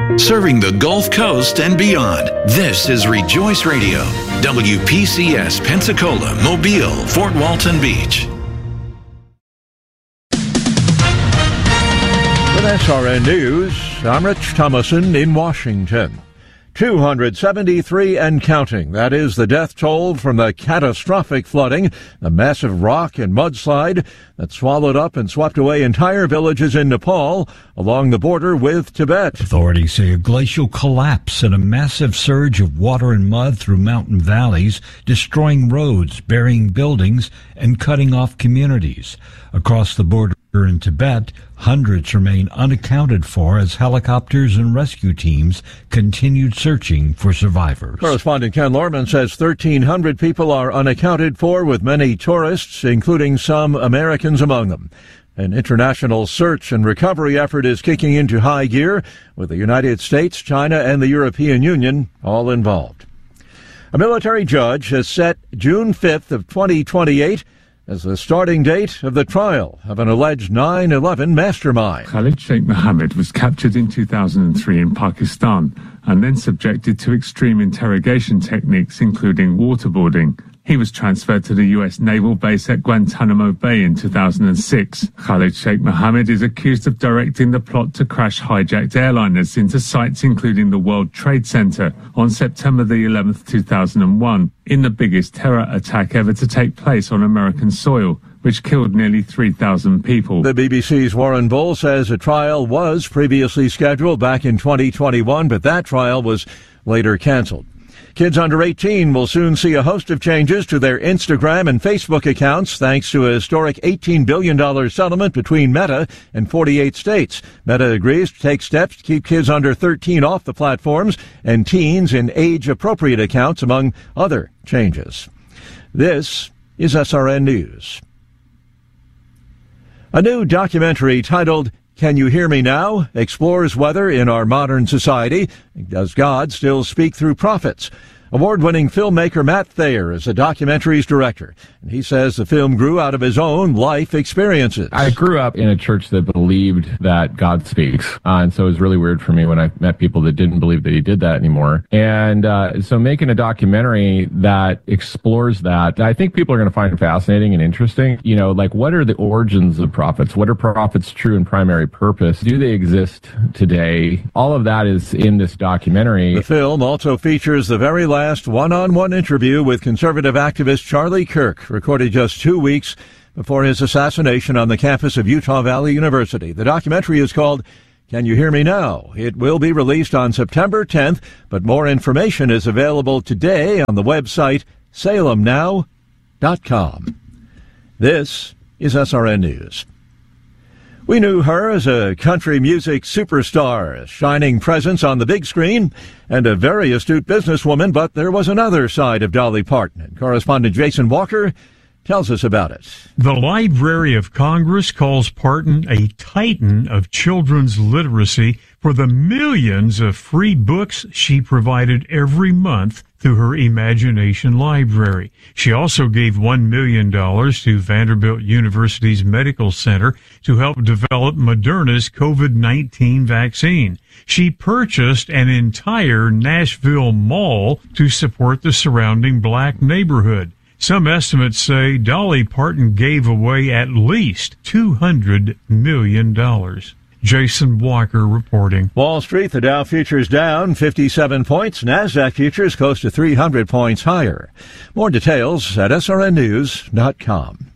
Serving the Gulf Coast and beyond, this is Rejoice Radio, WPCS Pensacola, Mobile, Fort Walton Beach. With SRN News, I'm Rich Thomason in Washington. 273 and counting. That is the death toll from the catastrophic flooding, the massive rock and mudslide that swallowed up and swept away entire villages in Nepal along the border with Tibet. Authorities say a glacial collapse and a massive surge of water and mud through mountain valleys, destroying roads, burying buildings, and cutting off communities. Across the border in Tibet, hundreds remain unaccounted for as helicopters and rescue teams continued searching for survivors. Correspondent Ken Lorman says 1,300 people are unaccounted for, with many tourists, including some Americans among them. An international search and recovery effort is kicking into high gear, with the United States, China, and the European Union all involved. A military judge has set June 5th of 2028 as the starting date of the trial of an alleged 9/11 mastermind. Khalid Sheikh Mohammed was captured in 2003 in Pakistan and then subjected to extreme interrogation techniques, including waterboarding. He was transferred to the U.S. naval base at Guantanamo Bay in 2006. Khalid Sheikh Mohammed is accused of directing the plot to crash hijacked airliners into sites including the World Trade Center on September the 11th, 2001, in the biggest terror attack ever to take place on American soil, which killed nearly 3,000 people. The BBC's Warren Bull says a trial was previously scheduled back in 2021, but that trial was later canceled. Kids under 18 will soon see a host of changes to their Instagram and Facebook accounts thanks to a historic $18 billion settlement between Meta and 48 states. Meta agrees to take steps to keep kids under 13 off the platforms and teens in age-appropriate accounts, among other changes. This is SRN News. A new documentary titled Can You Hear Me Now? Explores whether in our modern society does God still speak through prophets. Award-winning filmmaker Matt Thayer is the documentary's director, and he says the film grew out of his own life experiences. I grew up in a church that believed that God speaks, and so it was really weird for me when I met people that didn't believe that he did that anymore. And so making a documentary that explores that, I think people are going to find fascinating and interesting. You know, like, what are the origins of prophets? What are prophets' true and primary purpose? Do they exist today? All of that is in this documentary. The film also features the very last one-on-one interview with conservative activist Charlie Kirk, recorded just 2 weeks before his assassination on the campus of Utah Valley University. The documentary is called Can You Hear Me Now? It will be released on September 10th, but more information is available today on the website salemnow.com. This is SRN News. We knew her as a country music superstar, a shining presence on the big screen, and a very astute businesswoman, but there was another side of Dolly Parton, and correspondent Jason Walker tells us about it. The Library of Congress calls Parton a titan of children's literacy for the millions of free books she provided every month through her Imagination Library. She also gave $1 million to Vanderbilt University's Medical Center to help develop Moderna's COVID-19 vaccine. She purchased an entire Nashville mall to support the surrounding black neighborhood. Some estimates say Dolly Parton gave away at least $200 million. Jason Walker reporting. Wall Street, the Dow futures down 57 points. NASDAQ futures close to 300 points higher. More details at srnnews.com.